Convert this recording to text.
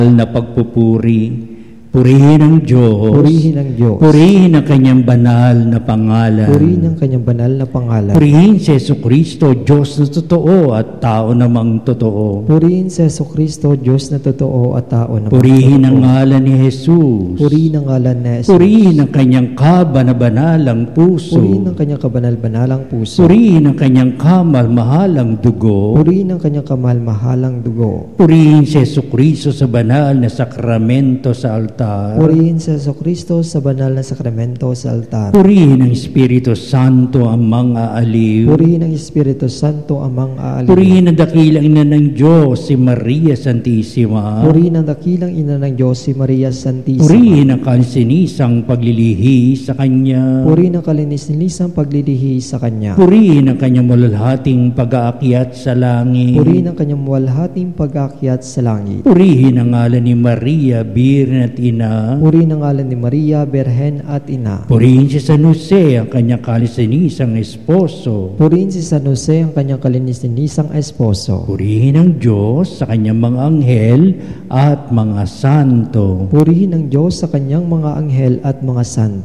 na pagpupuri. Purihin ang Diyos. Purihin ang Diyos. Purihin ang kanyang banal na pangalan. Purihin ang kanyang banal na pangalan. Purihin si Jesucristo, Diyos na totoo at tao namang totoo. Purihin si Jesucristo, Diyos na totoo at tao namang Purihin ang totoo. ngalan ni Jesus. Purihin ang ngalan ni Jesus. Purihin ang kanyang kabanabalang puso. Purihin ang kanyang kabanal-banalang puso. Purihin ang kanyang kamal-mahalang dugo. Purihin ang kanyang kamal-mahalang dugo. Purihin si Jesucristo sa banal na sakramento sa altar. Purihin si Jesucristo sa banal na sakramento sa altar. Purihin ang Espiritu Santo ang mga aliw. Purihin ang Espiritu Santo amang aaliw. Purihin ang dakilang ina ng Diyos, si Maria Santissima. Purihin ang dakilang ina ng Diyos, si Maria Santissima. Purihin ang kansinisang paglilihi sa Kanya. Purihin ang kalinis-linisang paglilihi sa Kanya. Purihin ang Kanyang malalhating pag-aakyat sa langit. Purihin ang Kanyang muwalhating pag-aakyat sa langit. Purihin ang ngalan ni Maria, Birhen at Ina. Purihin ang ngalan ni Maria, Berhen at Ina. Purihin si San Jose, ang kanyang kalisinisang esposo. Purihin si San Jose, ang kanyang kalinis-linisang esposo. Purihin ang Diyos sa kanyang mga anghel at mga santo. Purihin ang Diyos sa kanyang mga anghel at mga santo.